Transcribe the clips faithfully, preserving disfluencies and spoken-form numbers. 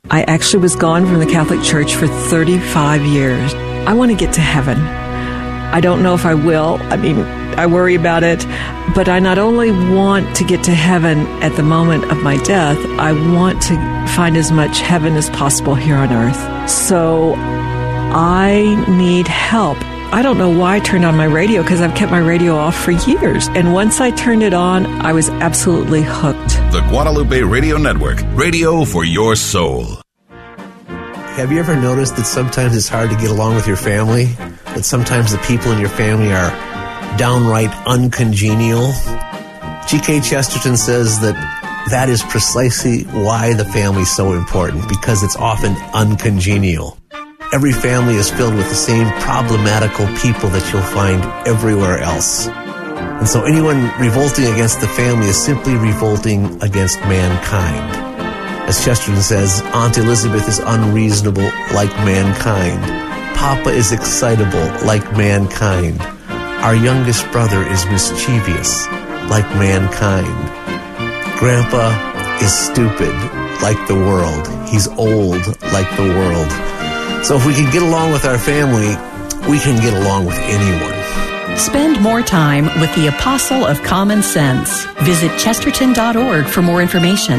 I actually was gone from the Catholic Church for thirty-five years. I want to get to heaven. I don't know if I will. I mean, I worry about it. But I not only want to get to heaven at the moment of my death, I want to find as much heaven as possible here on earth. So I need help. I don't know why I turned on my radio, because I've kept my radio off for years. And once I turned it on, I was absolutely hooked. The Guadalupe Radio Network, radio for your soul. Have you ever noticed that sometimes it's hard to get along with your family? That sometimes the people in your family are downright uncongenial? G K Chesterton says that that is precisely why the family is so important, because it's often uncongenial. Every family is filled with the same problematical people that you'll find everywhere else. And so anyone revolting against the family is simply revolting against mankind. As Chesterton says, Aunt Elizabeth is unreasonable like mankind. Papa is excitable like mankind. Our youngest brother is mischievous like mankind. Grandpa is stupid like the world. He's old like the world. So if we can get along with our family, we can get along with anyone. Spend more time with the Apostle of Common Sense. Visit chesterton dot org for more information.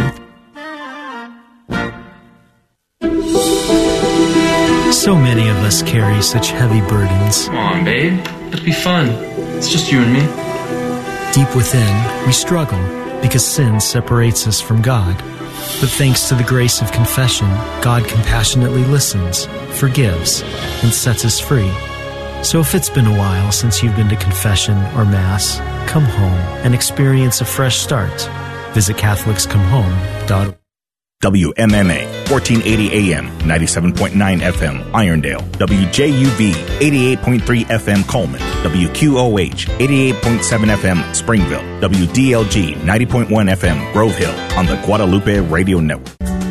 So many of us carry such heavy burdens. Come on, babe. Let's be fun. It's just you and me. Deep within, we struggle because sin separates us from God. But thanks to the grace of confession, God compassionately listens, forgives, and sets us free. So if it's been a while since you've been to confession or Mass, come home and experience a fresh start. Visit Catholics Come Home dot org. W M M A, fourteen eighty A M, ninety-seven point nine F M, Irondale. W J U V, eighty-eight point three F M, Coleman. W Q O H, eighty-eight point seven F M, Springville. W D L G, ninety point one F M, Grove Hill, on the Guadalupe Radio Network.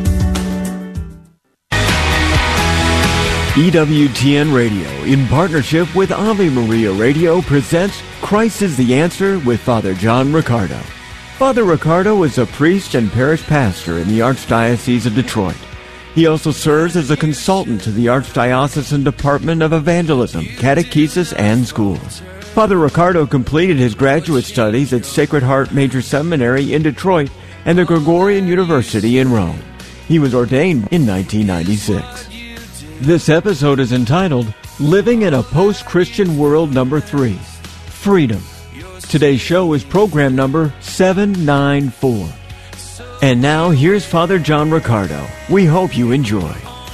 E W T N Radio, in partnership with Ave Maria Radio, presents Christ is the Answer with Father John Riccardo. Father Riccardo is a priest and parish pastor in the Archdiocese of Detroit. He also serves as a consultant to the Archdiocesan Department of Evangelism, Catechesis, and Schools. Father Riccardo completed his graduate studies at Sacred Heart Major Seminary in Detroit and the Gregorian University in Rome. He was ordained in nineteen ninety-six. This episode is entitled, Living in a Post-Christian World Number three, Freedom. Today's show is program number seven ninety-four. And now, here's Father John Riccardo. We hope you enjoy.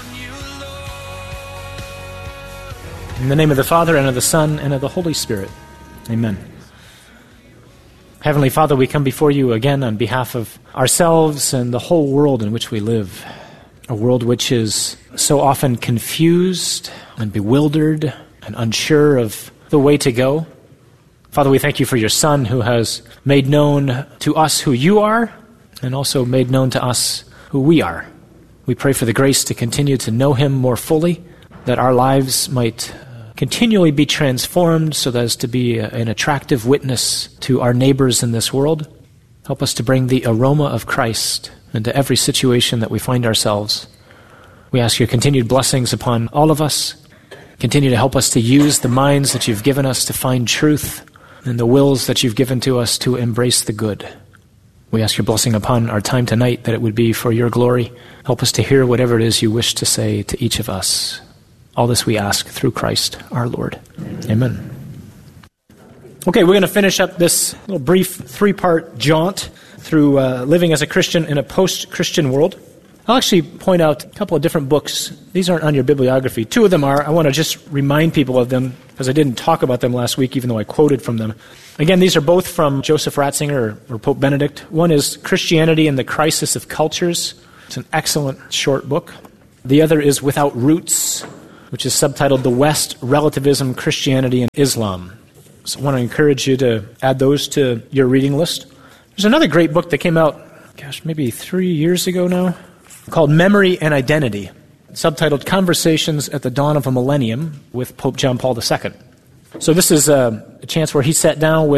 In the name of the Father, and of the Son, and of the Holy Spirit. Amen. Heavenly Father, we come before you again on behalf of ourselves and the whole world in which we live. A world which is so often confused and bewildered and unsure of the way to go. Father, we thank you for your Son who has made known to us who you are and also made known to us who we are. We pray for the grace to continue to know him more fully, that our lives might continually be transformed so as to be an attractive witness to our neighbors in this world. Help us to bring the aroma of Christ into every situation that we find ourselves. We ask your continued blessings upon all of us. Continue to help us to use the minds that you've given us to find truth and the wills that you've given to us to embrace the good. We ask your blessing upon our time tonight, that it would be for your glory. Help us to hear whatever it is you wish to say to each of us. All this we ask through Christ our Lord. Amen. Okay, we're going to finish up this little brief three-part jaunt through uh, living as a Christian in a post-Christian world. I'll actually point out a couple of different books. These aren't on your bibliography. Two of them are. I want to just remind people of them because I didn't talk about them last week, even though I quoted from them. Again, these are both from Joseph Ratzinger or, or Pope Benedict. One is Christianity and the Crisis of Cultures. It's an excellent short book. The other is Without Roots, which is subtitled The West, Relativism, Christianity, and Islam. So I want to encourage you to add those to your reading list. There's another great book that came out, gosh, maybe three years ago now, called Memory and Identity, subtitled Conversations at the Dawn of a Millennium with Pope John Paul the Second. So this is a, a chance where he sat down with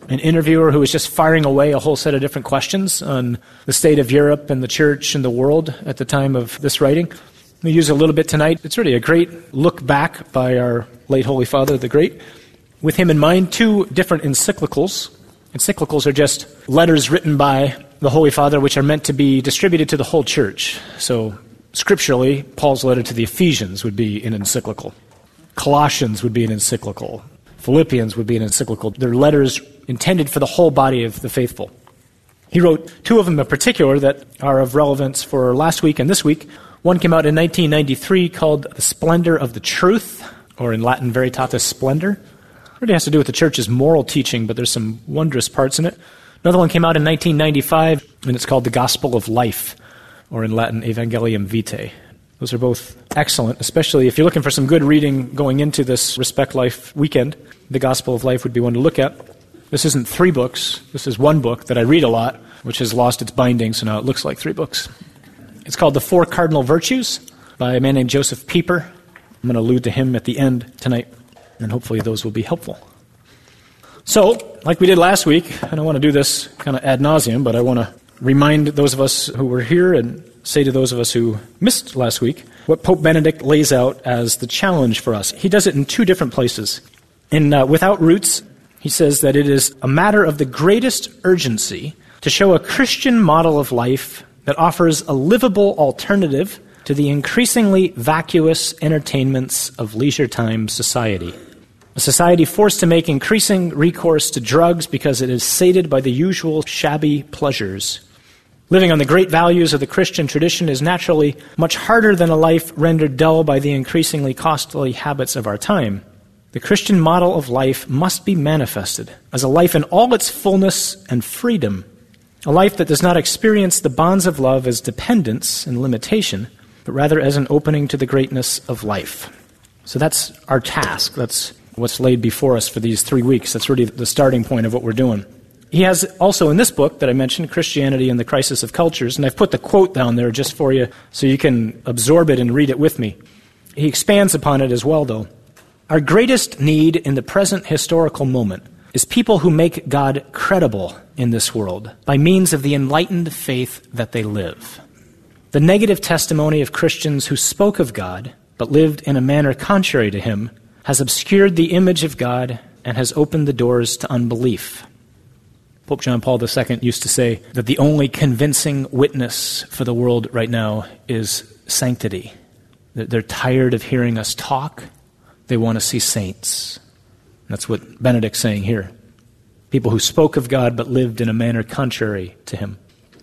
an interviewer who was just firing away a whole set of different questions on the state of Europe and the church and the world at the time of this writing. We use it a little bit tonight. It's really a great look back by our late Holy Father, the Great. With him in mind, two different encyclicals. Encyclicals are just letters written by the Holy Father which are meant to be distributed to the whole church. So scripturally, Paul's letter to the Ephesians would be an encyclical. Colossians would be an encyclical. Philippians would be an encyclical. They're letters intended for the whole body of the faithful. He wrote two of them in particular that are of relevance for last week and this week. One came out in nineteen ninety-three called The Splendor of the Truth, or in Latin, Veritatis Splendor. It really has to do with the church's moral teaching, but there's some wondrous parts in it. Another one came out in nineteen ninety-five, and it's called The Gospel of Life, or in Latin, Evangelium Vitae. Those are both excellent, especially if you're looking for some good reading going into this Respect Life weekend. The Gospel of Life would be one to look at. This isn't three books. This is one book that I read a lot, which has lost its binding, so now it looks like three books. It's called The Four Cardinal Virtues by a man named Joseph Pieper. I'm going to allude to him at the end tonight, and hopefully those will be helpful. So, like we did last week, I don't want to do this kind of ad nauseum, but I want to remind those of us who were here and say to those of us who missed last week what Pope Benedict lays out as the challenge for us. He does it in two different places. In uh, Without Roots, he says that it is a matter of the greatest urgency to show a Christian model of life that offers a livable alternative to the increasingly vacuous entertainments of leisure time society. A society forced to make increasing recourse to drugs because it is sated by the usual shabby pleasures. Living on the great values of the Christian tradition is naturally much harder than a life rendered dull by the increasingly costly habits of our time. The Christian model of life must be manifested as a life in all its fullness and freedom, a life that does not experience the bonds of love as dependence and limitation, but rather as an opening to the greatness of life. So that's our task. That's what's laid before us for these three weeks. That's really the starting point of what we're doing. He has also in this book that I mentioned, Christianity and the Crisis of Cultures, and I've put the quote down there just for you so you can absorb it and read it with me. He expands upon it as well, though. Our greatest need in the present historical moment is people who make God credible in this world by means of the enlightened faith that they live. The negative testimony of Christians who spoke of God but lived in a manner contrary to him has obscured the image of God and has opened the doors to unbelief. Pope John Paul the Second used to say that the only convincing witness for the world right now is sanctity. They're tired of hearing us talk. They want to see saints. That's what Benedict's saying here. People who spoke of God but lived in a manner contrary to him.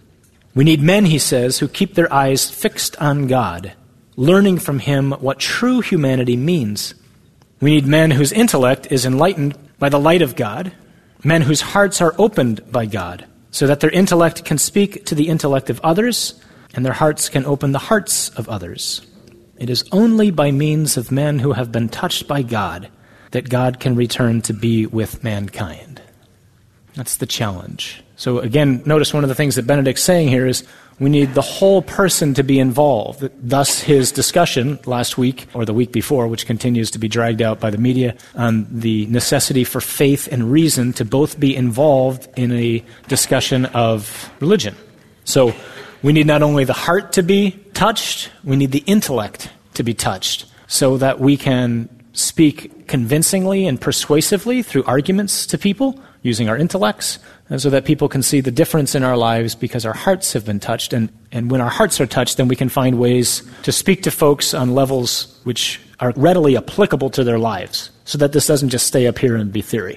We need men, he says, who keep their eyes fixed on God, learning from him what true humanity means. We need men whose intellect is enlightened by the light of God, men whose hearts are opened by God, so that their intellect can speak to the intellect of others, and their hearts can open the hearts of others. It is only by means of men who have been touched by God that God can return to be with mankind. That's the challenge. So again, notice one of the things that Benedict's saying here is we need the whole person to be involved. Thus his discussion last week, or the week before, which continues to be dragged out by the media, on the necessity for faith and reason to both be involved in a discussion of religion. So we need not only the heart to be touched, we need the intellect to be touched so that we can speak convincingly and persuasively through arguments to people using our intellects, and so that people can see the difference in our lives because our hearts have been touched. And, and when our hearts are touched, then we can find ways to speak to folks on levels which are readily applicable to their lives, so that this doesn't just stay up here and be theory.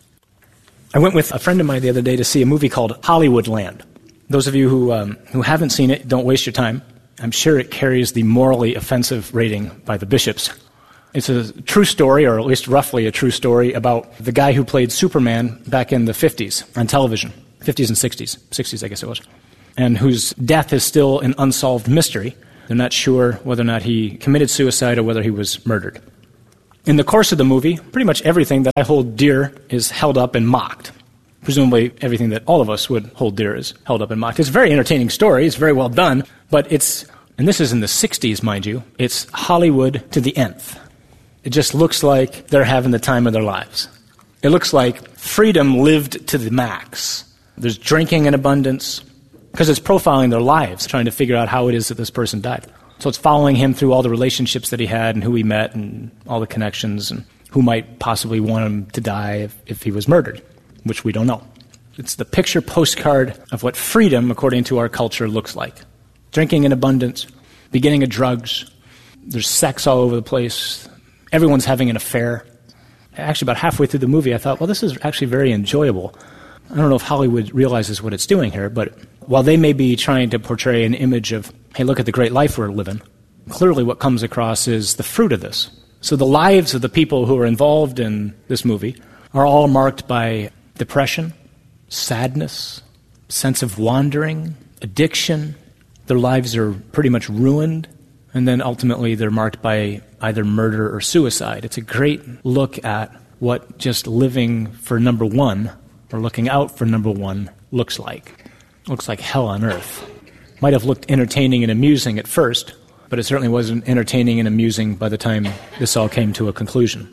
I went with a friend of mine the other day to see a movie called Hollywoodland. Those of you who um, who haven't seen it, don't waste your time. I'm sure it carries the morally offensive rating by the bishops. It's a true story, or at least roughly a true story, about the guy who played Superman back in the fifties on television, fifties and sixties, sixties I guess it was, and whose death is still an unsolved mystery. They're not sure whether or not he committed suicide or whether he was murdered. In the course of the movie, pretty much everything that I hold dear is held up and mocked. Presumably everything that all of us would hold dear is held up and mocked. It's a very entertaining story, it's very well done, but it's, and this is in the sixties, mind you, it's Hollywood to the nth. It just looks like they're having the time of their lives. It looks like freedom lived to the max. There's drinking in abundance, because it's profiling their lives, trying to figure out how it is that this person died. So it's following him through all the relationships that he had and who he met and all the connections and who might possibly want him to die if, if he was murdered, which we don't know. It's the picture postcard of what freedom, according to our culture, looks like. Drinking in abundance, beginning of drugs, there's sex all over the place, everyone's having an affair. Actually, about halfway through the movie, I thought, well, this is actually very enjoyable. I don't know if Hollywood realizes what it's doing here, but while they may be trying to portray an image of, hey, look at the great life we're living, clearly what comes across is the fruit of this. So the lives of the people who are involved in this movie are all marked by depression, sadness, sense of wandering, addiction. Their lives are pretty much ruined, and then ultimately they're marked by either murder or suicide. It's a great look at what just living for number one, or looking out for number one, looks like. Looks like hell on earth. Might have looked entertaining and amusing at first, but it certainly wasn't entertaining and amusing by the time this all came to a conclusion.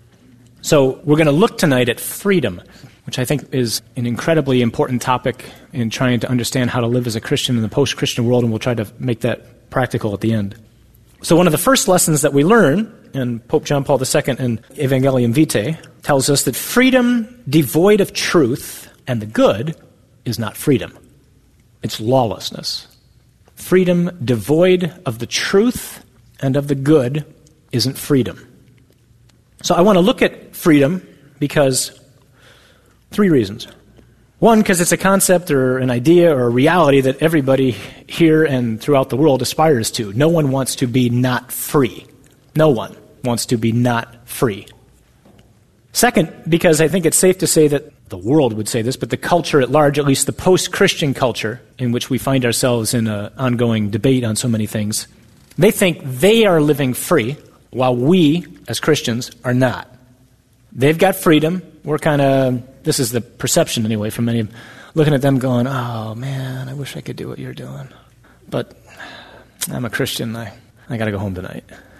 So we're going to look tonight at freedom, which I think is an incredibly important topic in trying to understand how to live as a Christian in the post-Christian world, and we'll try to make that practical at the end. So one of the first lessons that we learn, and Pope John Paul the Second in Evangelium Vitae tells us that freedom devoid of truth and the good is not freedom. It's lawlessness. Freedom devoid of the truth and of the good isn't freedom. So I want to look at freedom because three reasons. One, because it's a concept or an idea or a reality that everybody here and throughout the world aspires to. No one wants to be not free. No one wants to be not free. Second, because I think it's safe to say that the world would say this, but the culture at large, at least the post-Christian culture in which we find ourselves in an ongoing debate on so many things, they think they are living free while we, as Christians, are not. They've got freedom. We're kind of, this is the perception anyway from many, looking at them going, oh man, I wish I could do what you're doing. But I'm a Christian, I, I got to go home tonight.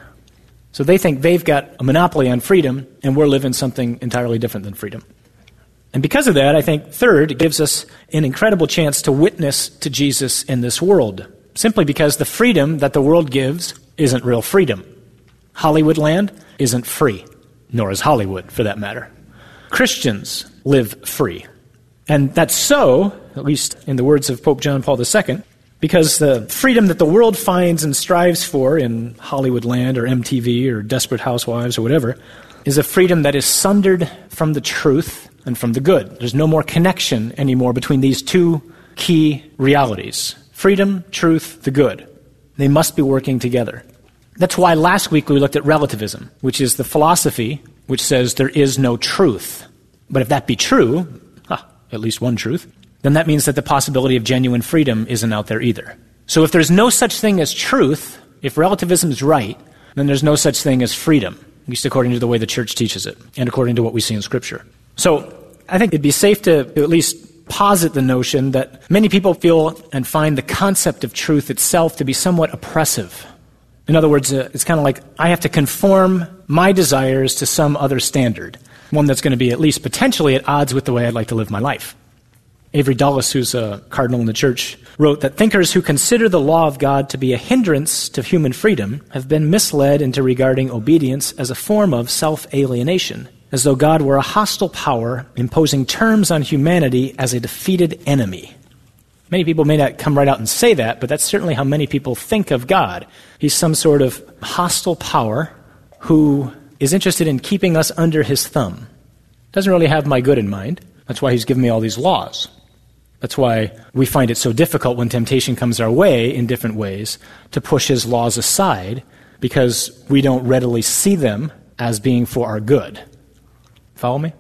So they think they've got a monopoly on freedom, and we're living something entirely different than freedom. And because of that, I think, third, it gives us an incredible chance to witness to Jesus in this world, simply because the freedom that the world gives isn't real freedom. Hollywood land isn't free, nor is Hollywood, for that matter. Christians live free. And that's so, at least in the words of Pope John Paul the Second, because the freedom that the world finds and strives for in Hollywood land or M T V or Desperate Housewives or whatever is a freedom that is sundered from the truth and from the good. There's no more connection anymore between these two key realities. Freedom, truth, the good. They must be working together. That's why last week we looked at relativism, which is the philosophy which says there is no truth. But if that be true, huh, at least one truth, then that means that the possibility of genuine freedom isn't out there either. So if there's no such thing as truth, if relativism is right, then there's no such thing as freedom, at least according to the way the church teaches it, and according to what we see in Scripture. So I think it'd be safe to at least posit the notion that many people feel and find the concept of truth itself to be somewhat oppressive. In other words, uh, it's kind of like I have to conform my desires to some other standard, one that's going to be at least potentially at odds with the way I'd like to live my life. Avery Dulles, who's a cardinal in the church, wrote that thinkers who consider the law of God to be a hindrance to human freedom have been misled into regarding obedience as a form of self-alienation, as though God were a hostile power imposing terms on humanity as a defeated enemy. Many people may not come right out and say that, but that's certainly how many people think of God. He's some sort of hostile power who is interested in keeping us under his thumb. Doesn't really have my good in mind. That's why he's given me all these laws. That's why we find it so difficult when temptation comes our way in different ways to push his laws aside, because we don't readily see them as being for our good. Follow me?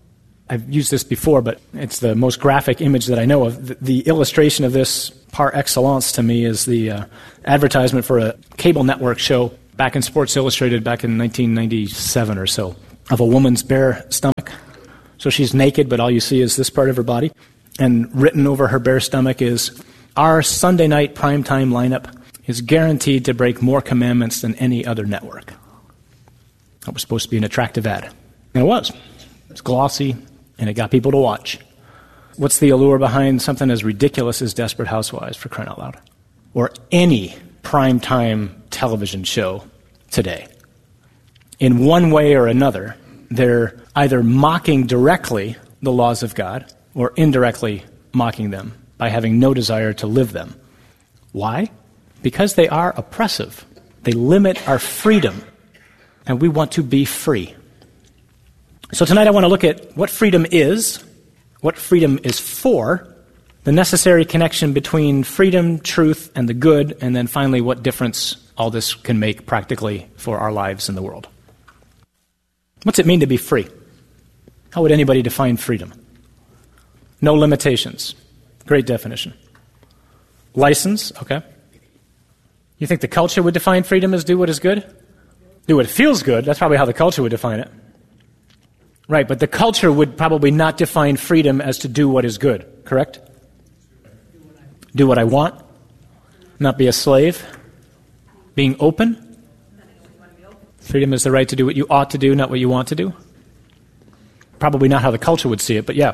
I've used this before, but it's the most graphic image that I know of. The, the illustration of this par excellence to me is the uh, advertisement for a cable network show back in Sports Illustrated back in nineteen ninety-seven or so of a woman's bare stomach. So she's naked, but all you see is this part of her body. And written over her bare stomach is, our Sunday night primetime lineup is guaranteed to break more commandments than any other network. That was supposed to be an attractive ad. And it was. It's glossy, and it got people to watch. What's the allure behind something as ridiculous as Desperate Housewives, for crying out loud? Or any primetime television show today? In one way or another, they're either mocking directly the laws of God or indirectly mocking them by having no desire to live them. Why? Because they are oppressive. They limit our freedom, and we want to be free. So tonight I want to look at what freedom is, what freedom is for, the necessary connection between freedom, truth, and the good, and then finally what difference all this can make practically for our lives in the world. What's it mean to be free? How would anybody define freedom? No limitations. Great definition. License, okay. You think the culture would define freedom as do what is good? Do what feels good. That's probably how the culture would define it. Right, but the culture would probably not define freedom as to do what is good, correct? Do what I want, not be a slave, being open. Freedom is the right to do what you ought to do, not what you want to do. Probably not how the culture would see it, but yeah.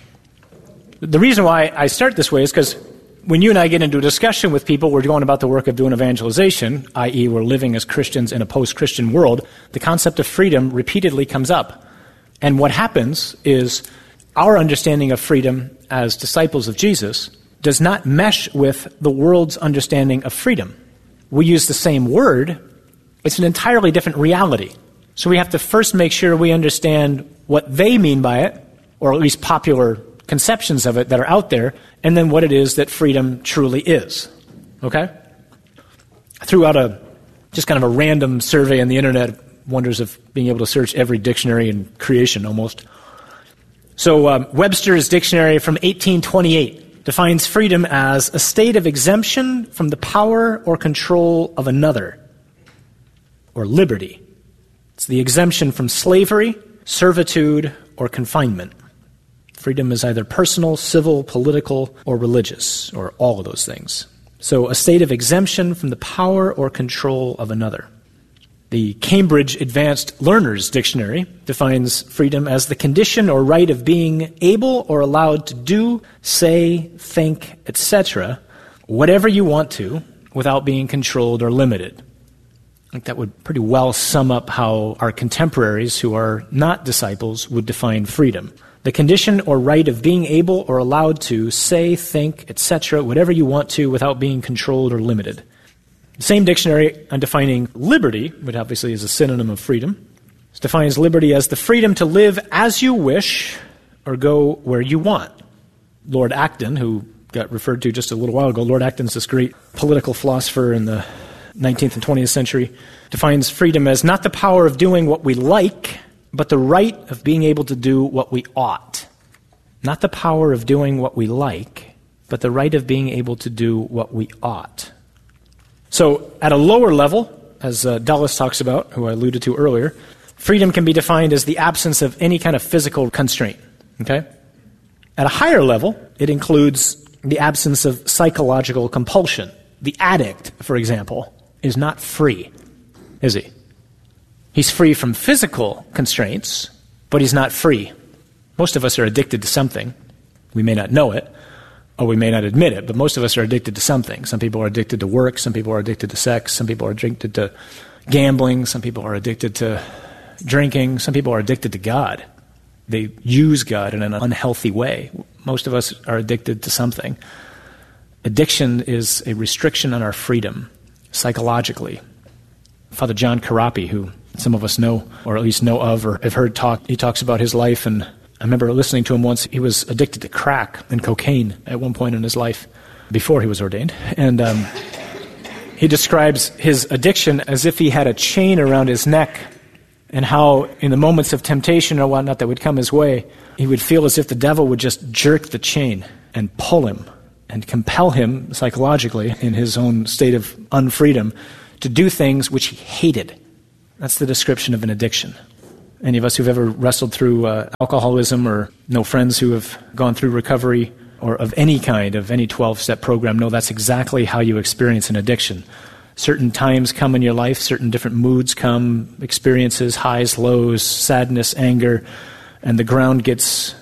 The reason why I start this way is because when you and I get into a discussion with people, we're going about the work of doing evangelization, that is we're living as Christians in a post-Christian world, the concept of freedom repeatedly comes up. And what happens is our understanding of freedom as disciples of Jesus does not mesh with the world's understanding of freedom. We use the same word, it's an entirely different reality. So we have to first make sure we understand what they mean by it, or at least popular conceptions of it that are out there, and then what it is that freedom truly is. Okay? I threw out a just kind of a random survey on the internet, wonders of being able to search every dictionary in creation almost. So um, Webster's dictionary from eighteen twenty-eight defines freedom as a state of exemption from the power or control of another, or liberty. It's the exemption from slavery, servitude, or confinement. Freedom is either personal, civil, political, or religious, or all of those things. So a state of exemption from the power or control of another. The Cambridge Advanced Learners Dictionary defines freedom as the condition or right of being able or allowed to do, say, think, et cetera, whatever you want to, without being controlled or limited. I think that would pretty well sum up how our contemporaries who are not disciples would define freedom. The condition or right of being able or allowed to say, think, et cetera, whatever you want to without being controlled or limited. The same dictionary on defining liberty, which obviously is a synonym of freedom, defines liberty as the freedom to live as you wish or go where you want. Lord Acton, who got referred to just a little while ago, Lord Acton's this great political philosopher in the nineteenth and twentieth century, defines freedom as not the power of doing what we like, but the right of being able to do what we ought. Not the power of doing what we like, but the right of being able to do what we ought. So at a lower level, as uh, Dulles talks about, who I alluded to earlier, freedom can be defined as the absence of any kind of physical constraint. Okay? At a higher level, it includes the absence of psychological compulsion. The addict, for example, is not free, is he? He's free from physical constraints, but he's not free. Most of us are addicted to something. We may not know it, or we may not admit it, but most of us are addicted to something. Some people are addicted to work, some people are addicted to sex, some people are addicted to gambling, some people are addicted to drinking, some people are addicted to God. They use God in an unhealthy way. Most of us are addicted to something. Addiction is a restriction on our freedom, psychologically. Father John Karapi, who some of us know, or at least know of, or have heard talk, he talks about his life, and I remember listening to him once. He was addicted to crack and cocaine at one point in his life, before he was ordained, and um, he describes his addiction as if he had a chain around his neck, and how in the moments of temptation or whatnot that would come his way, he would feel as if the devil would just jerk the chain and pull him and compel him psychologically in his own state of unfreedom to do things which he hated. That's the description of an addiction. Any of us who've ever wrestled through uh, alcoholism or know friends who have gone through recovery or of any kind, of any twelve-step program, know that's exactly how you experience an addiction. Certain times come in your life, certain different moods come, experiences, highs, lows, sadness, anger, and the ground gets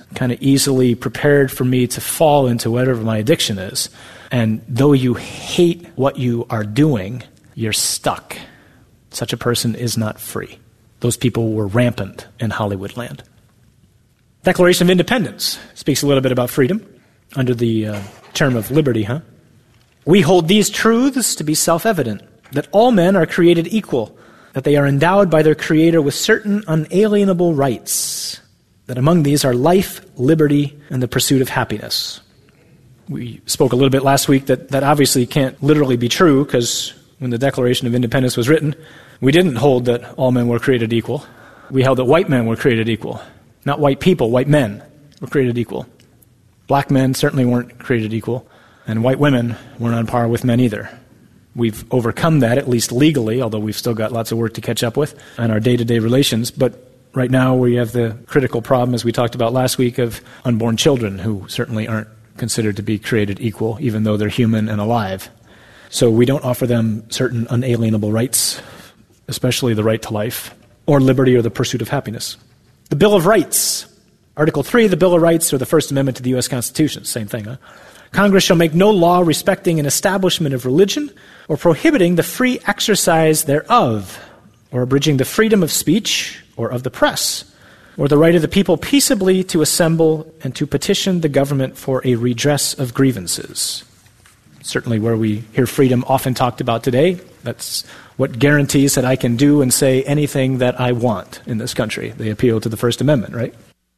kind of easily prepared for me to fall into whatever my addiction is. And though you hate what you are doing, you're stuck. Such a person is not free. Those people were rampant in Hollywood land. Declaration of Independence speaks a little bit about freedom under the uh, term of liberty, huh? We hold these truths to be self-evident, that all men are created equal, that they are endowed by their Creator with certain unalienable rights, that among these are life, liberty, and the pursuit of happiness. We spoke a little bit last week that that obviously can't literally be true, because when the Declaration of Independence was written, we didn't hold that all men were created equal. We held that white men were created equal. Not white people, white men were created equal. Black men certainly weren't created equal, and white women weren't on par with men either. We've overcome that, at least legally, although we've still got lots of work to catch up with in our day-to-day relations. But right now we have the critical problem, as we talked about last week, of unborn children who certainly aren't considered to be created equal, even though they're human and alive. So we don't offer them certain unalienable rights, especially the right to life, or liberty, or the pursuit of happiness. The Bill of Rights. Article three, the Bill of Rights, or the First Amendment to the U S Constitution. Same thing, huh? Congress shall make no law respecting an establishment of religion or prohibiting the free exercise thereof, or abridging the freedom of speech or of the press, or the right of the people peaceably to assemble and to petition the government for a redress of grievances. Certainly where we hear freedom often talked about today, that's what guarantees that I can do and say anything that I want in this country. They appeal to the First Amendment, right?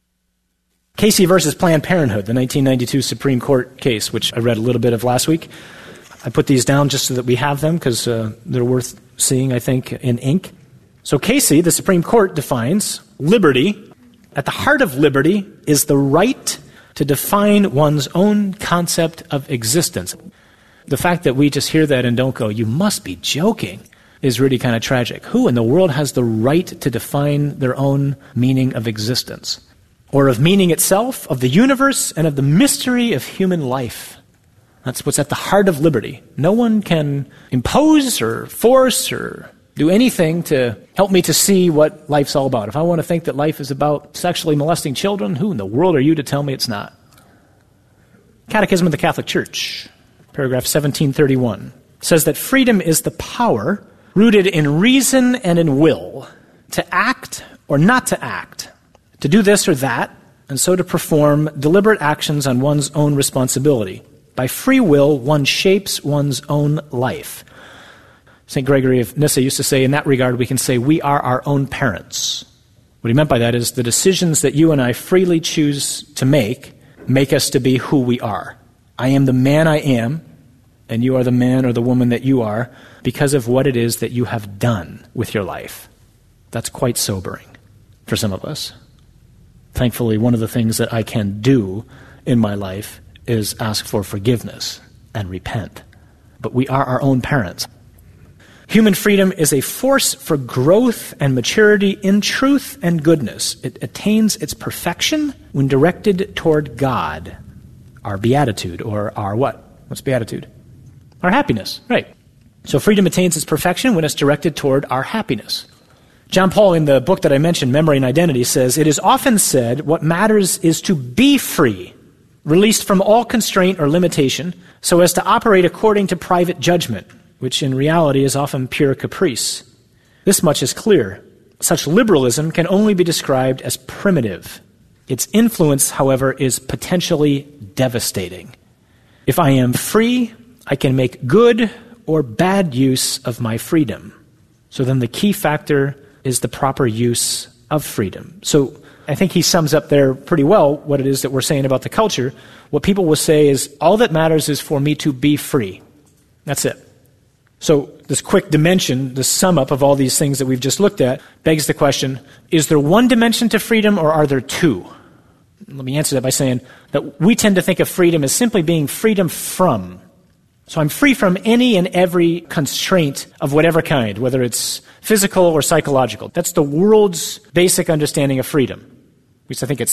Casey versus Planned Parenthood, the nineteen ninety-two Supreme Court case, which I read a little bit of last week. I put these down just so that we have them, because uh, they're worth seeing, I think, in ink. So Casey, the Supreme Court, defines liberty. At the heart of liberty is the right to define one's own concept of existence. The fact that we just hear that and don't go, you must be joking, is really kind of tragic. Who in the world has the right to define their own meaning of existence? Or of meaning itself, of the universe, and of the mystery of human life? That's what's at the heart of liberty. No one can impose or force or do anything to help me to see what life's all about. If I want to think that life is about sexually molesting children, who in the world are you to tell me it's not? Catechism of the Catholic Church, paragraph seventeen thirty-one, says that freedom is the power rooted in reason and in will to act or not to act, to do this or that, and so to perform deliberate actions on one's own responsibility. By free will, one shapes one's own life. Saint Gregory of Nyssa used to say, in that regard, we can say we are our own parents. What he meant by that is the decisions that you and I freely choose to make make us to be who we are. I am the man I am, and you are the man or the woman that you are because of what it is that you have done with your life. That's quite sobering for some of us. Thankfully, one of the things that I can do in my life is ask for forgiveness and repent. But we are our own parents. Human freedom is a force for growth and maturity in truth and goodness. It attains its perfection when directed toward God, our beatitude, or our what? What's beatitude? Our happiness, right. So freedom attains its perfection when it's directed toward our happiness. John Paul, in the book that I mentioned, Memory and Identity, says, it is often said what matters is to be free, released from all constraint or limitation, so as to operate according to private judgment, which in reality is often pure caprice. This much is clear. Such liberalism can only be described as primitive. Its influence, however, is potentially devastating. If I am free, I can make good or bad use of my freedom. So then the key factor is the proper use of freedom. So I think he sums up there pretty well what it is that we're saying about the culture. What people will say is, all that matters is for me to be free. That's it. So this quick dimension, the sum up of all these things that we've just looked at, begs the question, is there one dimension to freedom or are there two? Let me answer that by saying that we tend to think of freedom as simply being freedom from. So I'm free from any and every constraint of whatever kind, whether it's physical or psychological. That's the world's basic understanding of freedom. We used to think it's